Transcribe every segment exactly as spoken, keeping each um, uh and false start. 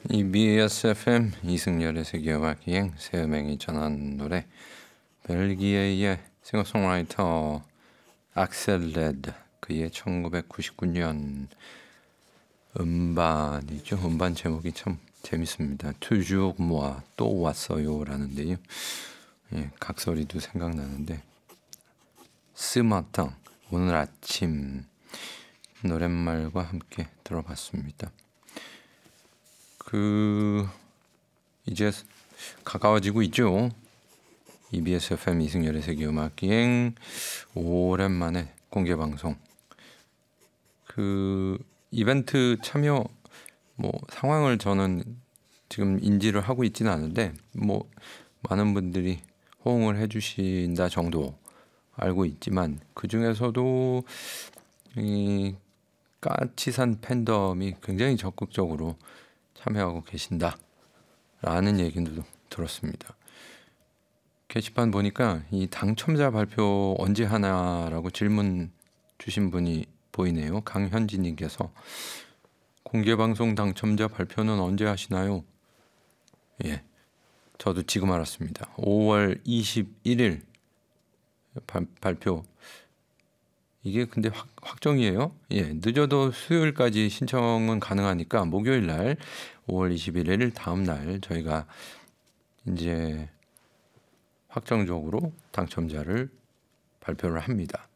이비에스 에프엠 이승열의 세계음악여행 새음행이 전한 노래 벨기에의 싱어송라이터 악셀 레드 그의 천구백구십구 년 음반이죠. 음반 제목이 참 재밌습니다. 투주옥 모아 또 왔어요 라는데요. 예, 각설이도 생각나는데 스마탕 오늘 아침 노랫말과 함께 들어봤습니다. 그 이제 가까워지고 있죠. 이비에스 에프엠 이승열의 세계음악여행 오랜만에 공개 방송. 그 이벤트 참여 뭐 상황을 저는 지금 인지를 하고 있지는 않은데 뭐 많은 분들이 호응을 해주신다 정도 알고 있지만 그 중에서도 이 까치산 팬덤이 굉장히 적극적으로 참여하고 계신다라는 얘기도 들었습니다. 게시판 보니까 이 당첨자 발표 언제 하나라고 질문 주신 분이 보이네요. 강현진님께서 공개방송 당첨자 발표는 언제 하시나요? 예, 저도 지금 알았습니다. 오월 이십일일 발, 발표. 이게 근데 확, 확정이에요. 예, 늦어도 수요일까지 신청은 가능하니까 목요일 날 오월 이십일일 다음 날 저희가 이제 확정적으로 당첨자를 발표를 합니다.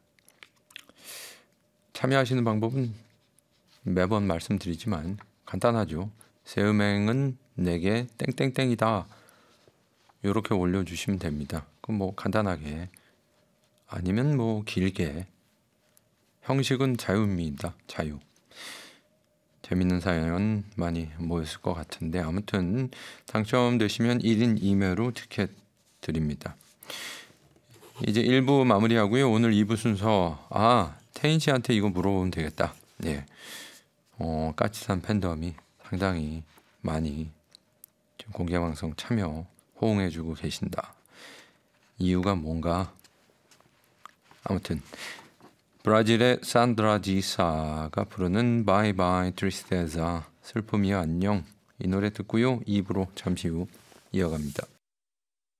참여하시는 방법은 매번 말씀드리지만 간단하죠. 새음행은 내게 땡땡땡이다. 이렇게 올려주시면 됩니다. 그럼 뭐 간단하게 아니면 뭐 길게 형식은 자유입니다. 자유. 재밌는 사연 많이 모였을 것 같은데 아무튼 당첨되시면 일 인 이 매로 티켓 드립니다. 이제 일 부 마무리하고요. 오늘 이 부 순서 아 태인 씨한테 이거 물어보면 되겠다. 네. 어, 까치산 팬덤이 상당히 많이 지금 공개방송 참여 호응해주고 계신다. 이유가 뭔가 아무튼 브라질의 산드라 지사가 부르는 바이 바이 트리스테자 슬픔이야 안녕 이 노래 듣고요. 이 부로 잠시 후 이어갑니다.